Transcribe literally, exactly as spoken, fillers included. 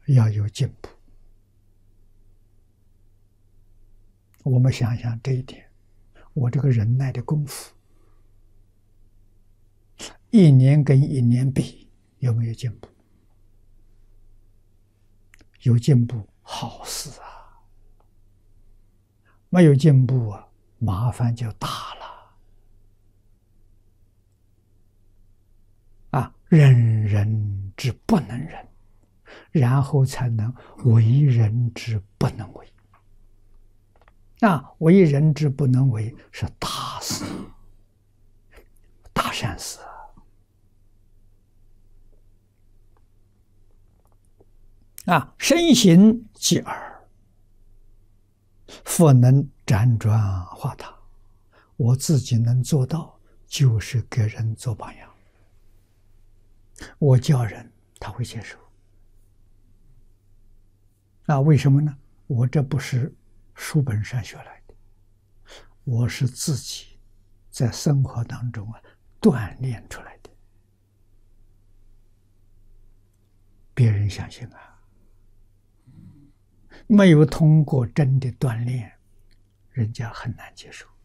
要有进步。我们想想这一点，我这个忍耐的功夫，一年跟一年比，有没有进步？有進步，好事啊！没有進步啊，麻烦就大了啊！忍人之不能忍，然后才能为人之不能为。啊，为人之不能为是大事，大善事啊！啊，身行即耳，复能辗转化他。我自己能做到，就是给人做榜样。我教人，他会接受。啊，为什么呢？我这不是书本上学来的，我是自己在生活当中啊锻炼出来的。别人相信啊。没有通过真的锻炼，人家很难接受。